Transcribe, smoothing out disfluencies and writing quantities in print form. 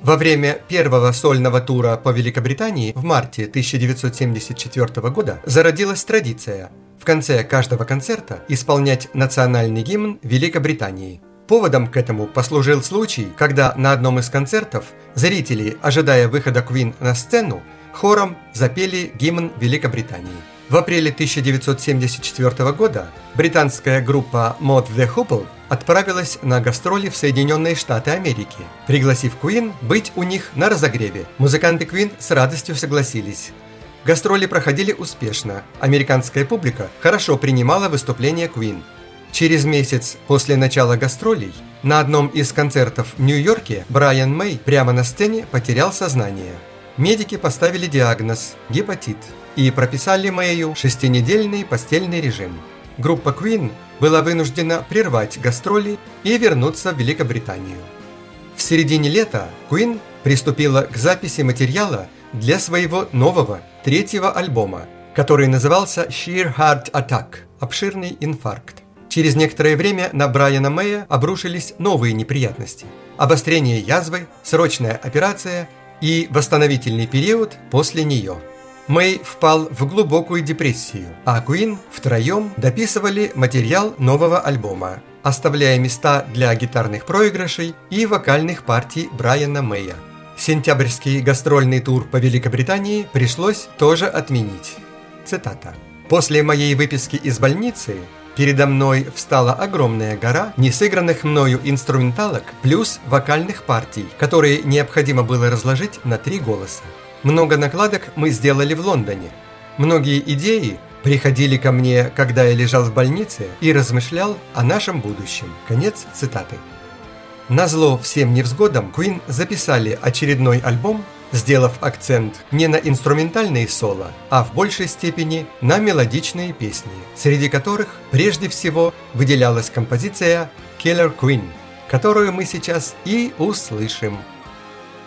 Во время первого сольного тура по Великобритании в марте 1974 года зародилась традиция в конце каждого концерта исполнять национальный гимн Великобритании. Поводом к этому послужил случай, когда на одном из концертов зрители, ожидая выхода Queen на сцену, хором запели гимн Великобритании. В апреле 1974 года британская группа Mod the Hoople отправилась на гастроли в Соединенные Штаты Америки, пригласив Queen быть у них на разогреве. Музыканты Queen с радостью согласились. Гастроли проходили успешно, американская публика хорошо принимала выступления Queen. Через месяц после начала гастролей на одном из концертов в Нью-Йорке Брайан Мэй прямо на сцене потерял сознание. Медики поставили диагноз – гепатит и прописали Мэю 6-недельный постельный режим. Группа Queen была вынуждена прервать гастроли и вернуться в Великобританию. В середине лета Queen приступила к записи материала для своего нового третьего альбома, который назывался Sheer Heart Attack – обширный инфаркт. Через некоторое время на Брайана Мэя обрушились новые неприятности – обострение язвы, срочная операция и восстановительный период после нее. Мэй впал в глубокую депрессию, а Queen втроем дописывали материал нового альбома, оставляя места для гитарных проигрышей и вокальных партий Брайана Мэя. Сентябрьский гастрольный тур по Великобритании пришлось тоже отменить. Цитата. «После моей выписки из больницы передо мной встала огромная гора несыгранных мною инструменталок плюс вокальных партий, которые необходимо было разложить на 3 голоса. Много накладок мы сделали в Лондоне. Многие идеи приходили ко мне, когда я лежал в больнице и размышлял о нашем будущем». Конец цитаты. Назло всем невзгодам Queen записали очередной альбом, сделав акцент не на инструментальные соло, а в большей степени на мелодичные песни, среди которых прежде всего выделялась композиция «Killer Queen», которую мы сейчас и услышим.